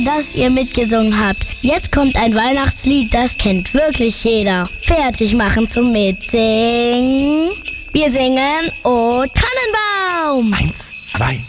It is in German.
dass ihr mitgesungen habt. Jetzt kommt ein Weihnachtslied, das kennt wirklich jeder. Fertig machen zum Mitsingen. Wir singen O Tannenbaum. 1, 2,